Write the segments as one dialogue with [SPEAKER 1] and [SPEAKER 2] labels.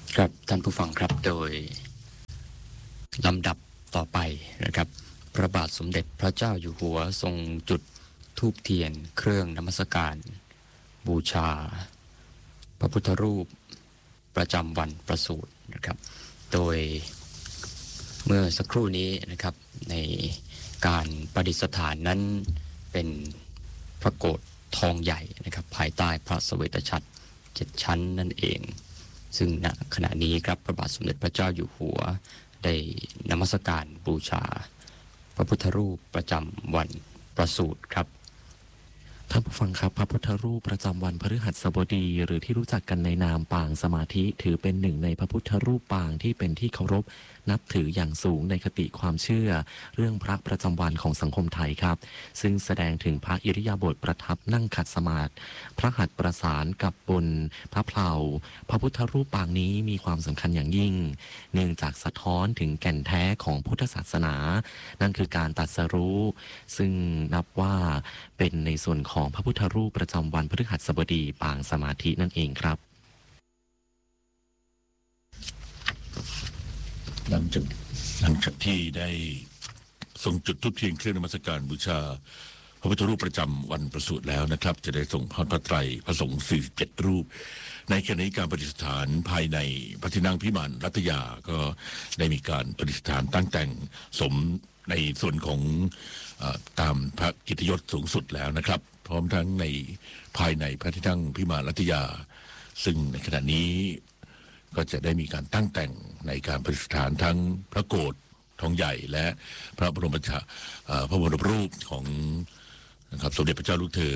[SPEAKER 1] ครับท่านผู้ฟังครับโดยลำดับต่อไปนะครับพระบาทสมเด็จพระเจ้าอยู่หัวทรงจุดธูปเทียนเครื่องนมัสการบูชาพระพุทธรูปประจำวันประสูตินะครับโดยเมื่อสักครู่นี้นะครับในการประดิษฐานนั้นเป็นพระโกฐทองใหญ่นะครับภายใต้พระเสวตฉัตร7 ชั้นนั่นเองซึ่งณขณะนี้ครับพระบาทสมเด็จพระเจ้าอยู่หัวได้นมัสการบูชาพระพุทธรูปประจำวันประสูติครับ
[SPEAKER 2] ท่านผู้ฟังครับพระพุทธรูปประจำวันพฤหัสบดีหรือที่รู้จักกันในนามปางสมาธิถือเป็นหนึ่งในพระพุทธรูปปางที่เป็นที่เคารพนับถืออย่างสูงในคติความเชื่อเรื่องพระประจำวันของสังคมไทยครับซึ่งแสดงถึงพระอิริยาบถประทับนั่งขัดสมาธิพระหัตถ์ประสานกับบนพระเพลาพระพุทธรูปปางนี้มีความสำคัญอย่างยิ่งเนื่องจากสะท้อนถึงแก่นแท้ของพุทธศาสนานั่นคือการตรัสรู้ซึ่งนับว่าเป็นในส่วนของพระพุทธรูปประจำวันพฤหัสบดีปางสมาธินั่นเองครับ
[SPEAKER 3] หลังจากที่ได้ทรงจุดธูปเทียนเครื่องนมัสการบูชาพระพุทธรูปประจำวันประสูติแล้วนะครับจะได้ส่งพระไตรพระสงฆ์47 รูปในขณะนี้การประดิษฐานภายในพระที่นั่งพิมานรัตยาก็ได้มีการประดิษฐานตั้งแต่งสมในส่วนของตามพระกิตติยศสูงสุดแล้วนะครับพร้อมทั้งในภายในพระที่นั่งพิมานรัตยาซึ่งในขณะนี้ก็จะได้มีการตั้งแต่งในการประดิษฐานทั้งพระโกฐทองใหญ่และพระบรมรูปของนะครับสมเด็จพระเจ้าลูกเธอ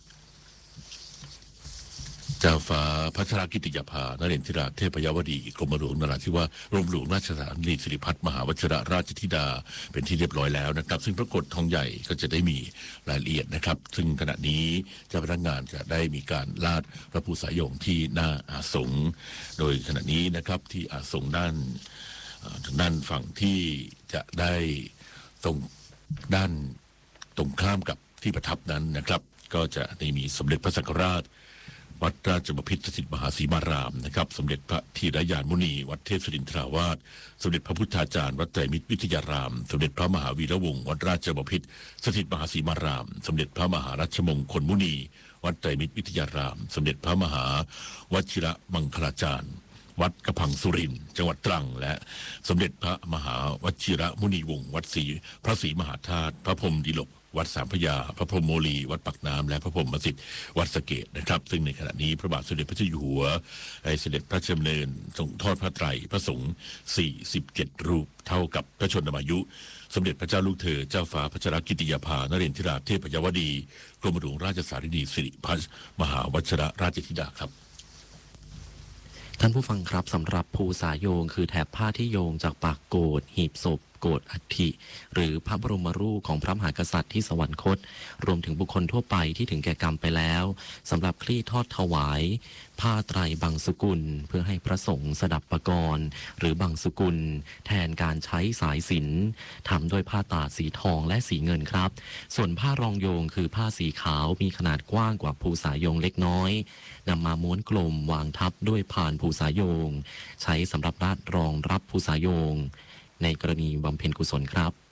[SPEAKER 3] เจ้าฟ้าพัชรกิติยาภานเรนทราเทพยวดีกรมหลวงนราธิวาสกรมหลวงราชสถานีสิริพัฒน์มหาวชิรราชธิดาเป็นที่เรียบร้อยแล้วนะครับซึ่งพระโกฐทองใหญ่ก็จะได้มีรายละเอียดนะครับซึ่งขณะนี้เจ้าพนักงานจะได้มีการลาดพระภูษายงที่หน้าอาสงฆ์โดยขณะนี้นะครับที่อาสงฆ์ด้านฝั่งที่จะได้ตรงด้านตรงข้ามกับที่ประทับนั้นนะครับก็จะได้มีสมเด็จพระสังฆราชวัดราชบพิตรสถิตมหาสีมารามนะครับสมเด็จพระธีรยานมุนีวัดเทพศิรินทราวาสสมเด็จพระพุทธาจารย์วัดไตรมิตรวิทยารามสมเด็จพระมหาวีระวงศ์วัดราชบพิตรสถิตมหาสีมารามสมเด็จพระมหารัชมงคลมุนีวัดไตรมิตรวิทยารามสมเด็จพระมหาวชิระมังคลาจารย์วัดกระพังสุรินทร์จังหวัดตรังและสมเด็จพระมหาวชิระมุนีวงศ์วัดพระศรีมหาธาตุพระพรหมดิลกวัดสามพระยาพระพรหมโมลีวัดปักน้ำและพระพรหมสิทธิ์วัดสะเกษนะครับซึ่งในขณะนี้พระบาทสมเด็จพระเจ้าอยู่หัวได้เสด็จพระราชดำเนินส่งทอดพระไตรพระสงฆ์47 รูปเท่ากับพระชนมายุสมเด็จพระเจ้าลูกเธอเจ้าฟ้าพัชรกิติยาภานเรนทราเทพยวดีกรมหลวงราชสารินีสิริพัฒน์มหาวชิรราชธิดาครับ
[SPEAKER 2] ท่านผู้ฟังครับสำหรับภูษาโยงคือแถบผ้าที่โยงจากปากโกฐหีบศพโกฐอัฐิหรือพระบรมรูปของพระมหากษัตริย์ที่สวรรคตรวมถึงบุคคลทั่วไปที่ถึงแก่กรรมไปแล้วสำหรับคลี่ทอดถวายผ้าไตรบังสุกุลเพื่อให้พระสงฆ์สดับปกรณ์หรือบังสุกุลแทนการใช้สายสิญจน์ทำโดยผ้าตาดสีทองและสีเงินครับส่วนผ้ารองโยงคือผ้าสีขาวมีขนาดกว้างกว่าภูษาโยงเล็กน้อยนำมาม้วนกลมวางทับด้วยพานภูษาโยงใช้สำหรับราดรองรับภูษาโยงในกรณีบำเพ็ญกุศลครับ